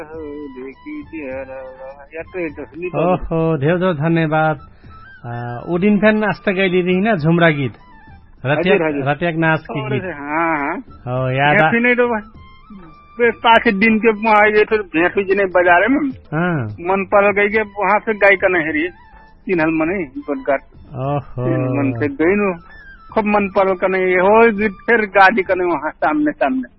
ओहो धेरै धेरै धन्यवाद उ दिन फेन आस्था गाइदिए ना झुमरा गीत रतियाक नाच की गीत हो याद पाँच दिन के वहाँ ये तो भेंसू जी ने बाजार में मन पर गई के वहाँ से गाय का नहीं रही तीन हल मने बदगार मन से गई नो खूब मन पर का नहीं हो गीत फिर गाड़ी का नहीं वहाँ सामने सामने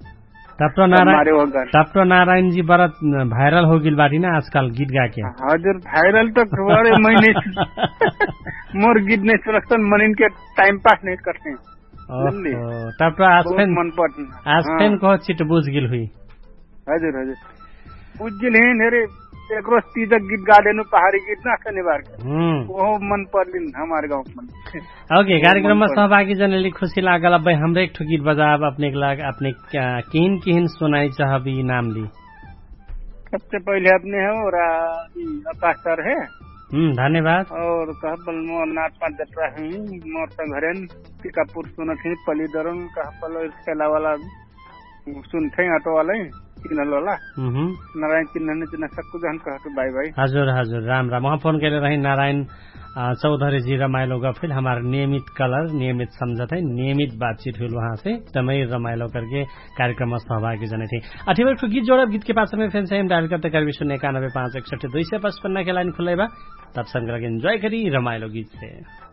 टप्रो नारायण जी बड़ा भाइरल हो गई बाटी ना आजकल गीत गा के हजुर भाइरल तो बड़े महीने मोर गीत नहीं सुरक्षा मन के टाइम पास नहीं करते टप्रो आज फेन कहो चिट बुझ गिल हुई हजुर हजुर बुझ गिल है नेरे एक रोज तीजक गीत गा देनु पहाड़ी गीत ना शनिबार के वो मन पर्लिन हमारे गांव में ओके कार्यक्रम में सहभागी जनले खुशी लागल अब हमरे एक ठो गीत बजाब अपने लाग अपने किन किन सुनाई चाहबी नाम ली सबसे पहले अपने है और आकाश सर है धन्यवाद और कहपल मोर नाथ पांच जत्रा है मोर संघरन टीकापुर सुनथे पलीदरन कहपल खेला वाला सुनथे ऑटो वाले सिग्नल वाला नारायण चिन्हने चिन्ह सबको जहन कहते बाय बाय हजुर हजुर राम राम वहाँ फोन करे रहे नारायण चौधरी जी रमाइलो गफिल हमारा नियमित कलर नियमित समझत है नियमित बातचीत हुई वहाँ से एकदमै रमाइलो करके कार्यक्रम में सहभागी जने थे अठीवर गीत जोड़ा गीत के पास में फैन से डायल करते कर 91 561 255 के लाइन खुले बा तब संग एंजॉय करी रमाइलो गीत से